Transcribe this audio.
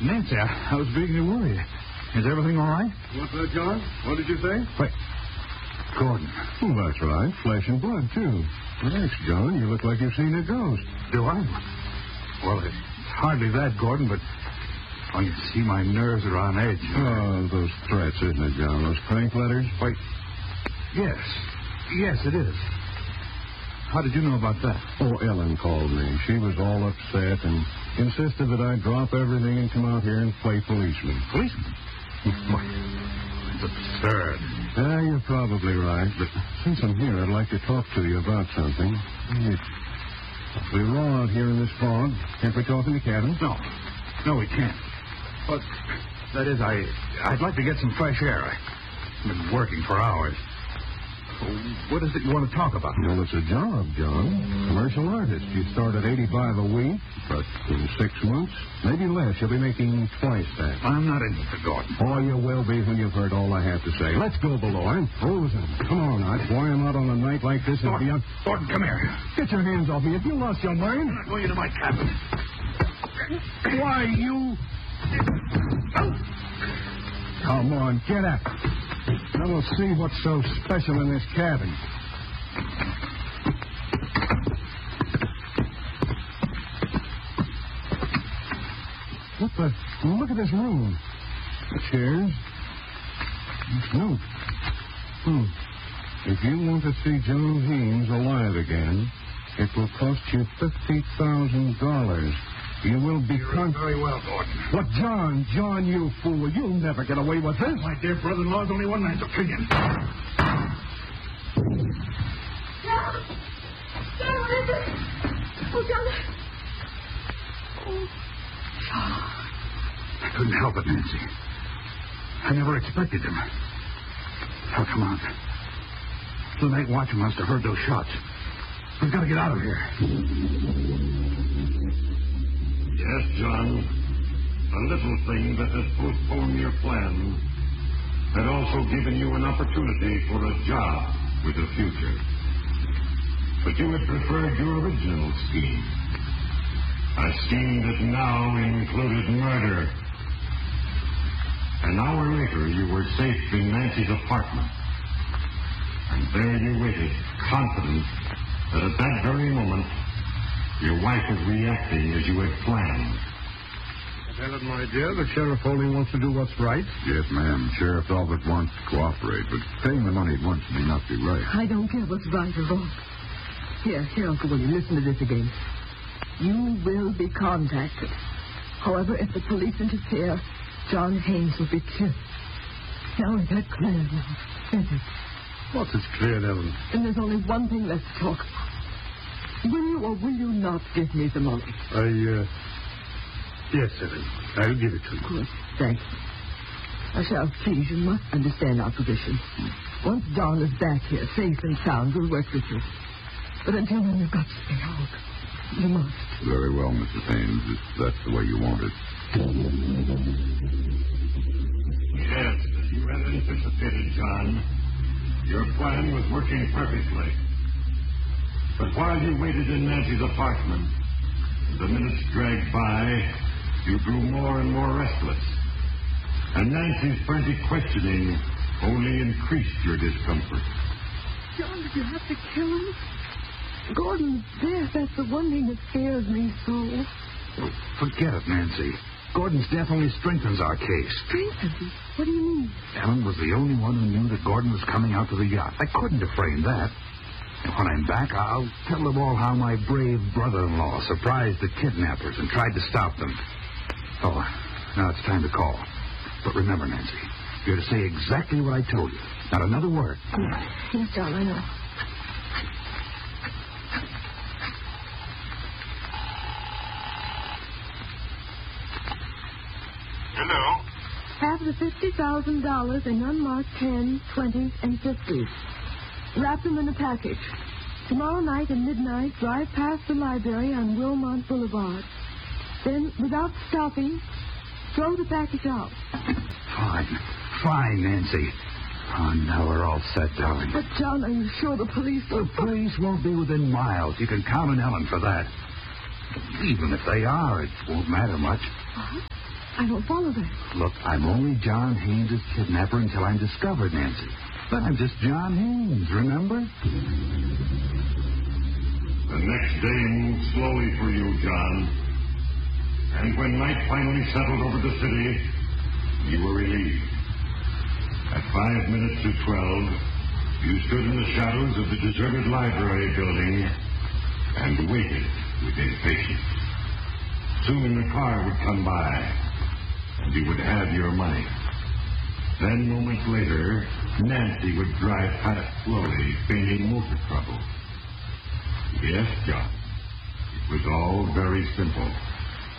Nancy, I was beginning to worry. Is everything all right? What's that, John? What did you say? Wait. Gordon. Oh, that's right. Flesh and blood, too. Relax, John. You look like you've seen a ghost. Do I? Well, it's hardly that, Gordon, but when you see my nerves are on edge. Oh, those threats, isn't it, John? Those crank letters? Wait. Yes. Yes, it is. How did you know about that? Oh, Ellen called me. She was all upset and insisted that I drop everything and come out here and play policeman. Policeman? Why, it's absurd. You're probably right, but since I'm here, I'd like to talk to you about something. We're all out here in this fog. Can't we talk in the cabin? No, we can't. But, that is, I'd like to get some fresh air. I've been working for hours. What is it you want to talk about? Well, it's a job, John. Commercial artist. You start at $85 a week, but in 6 months, maybe less, you'll be making twice that. I'm not interested, Gordon. Oh, you will be when you've heard all I have to say. Let's go below. I'm frozen. Come on, I'd fly him out on a night like this and be on... Gordon, come here. Get your hands off me. Have you lost your mind? I'm not going into my cabin. Why, you... Come on, get up. Now we'll see what's so special in this cabin. What the... Look at this room. Chairs. This note. If you want to see John Haynes alive again, it will cost you $50,000. You will be very well, Gordon. What, John, you fool. You'll never get away with this. My dear brother-in-law's only one man's opinion. John! John, what is it? Oh, John. Oh, John. I couldn't help it, Nancy. I never expected him. Now, come on. The night watchman must have heard those shots. We've got to get out of here. Yes, John. A little thing that has postponed your plans had also given you an opportunity for a job with a future. But you had preferred your original scheme. A scheme that now included murder. An hour later, you were safe in Nancy's apartment. And there you waited, confident that at that very moment, your wife was reacting as you had planned. Helen, my dear, the sheriff only wants to do what's right. Yes, ma'am. Sheriff Talbot wants to cooperate, but paying the money at once may not be right. I don't care what's right or wrong. Here, Uncle William, listen to this again. You will be contacted. However, if the police interfere, John Haynes will be killed. Now is that clear now? Is it? What's it clear, Ellen? Then there's only one thing left to talk about. Will you or will you not give me the money? Yes, Ellen. I'll give it to you. Good. Thanks. I shall, please, you must understand our position. Once Don is back here, safe and sound, we'll work with you. But until then, you've got to stay out. You must. Very well, Mrs. Haynes, if that's the way you want it. Yes, as you had anticipated, John. Your plan was working perfectly. But while you waited in Nancy's apartment, the minutes dragged by, you grew more and more restless. And Nancy's frantic questioning only increased your discomfort. John, did you have to kill him? Gordon's death, that's the one thing that scares me so. Oh, forget it, Nancy. Gordon's death only strengthens our case. Strengthens? What do you mean? Ellen was the only one who knew that Gordon was coming out to the yacht. I couldn't have framed that. And when I'm back, I'll tell them all how my brave brother-in-law surprised the kidnappers and tried to stop them. Oh, now it's time to call. But remember, Nancy, you're to say exactly what I told you. Not another word. Yes, John, I know. Hello? Have the $50,000 in unmarked 10s, 20s, and 50s. Wrap them in a package. Tomorrow night at midnight, drive past the library on Wilmont Boulevard. Then, without stopping, throw the package out. Fine, Nancy. Oh, now we're all set, darling. But, John, are you sure the police... The police won't be within miles. You can count on Ellen for that. Even if they are, it won't matter much. I don't follow that. Look, I'm only John Haynes' kidnapper until I'm discovered, Nancy. But I'm just John Haynes, remember? The next day moved slowly for you, John. And when night finally settled over the city, you were relieved. At 5 minutes to 12, you stood in the shadows of the deserted library building and waited with impatience. Soon the car would come by, and you would have your money. Then, moments later, Nancy would drive past slowly, feigning motor trouble. Yes, John, it was all very simple.